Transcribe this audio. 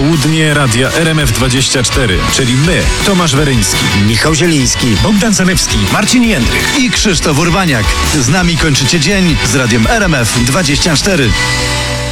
Południe Radia RMF24, czyli my, Tomasz Weryński, Michał Zieliński, Bogdan Zanewski, Marcin Jędrych. i Krzysztof Urbaniak. Z nami kończycie dzień z Radiem RMF24.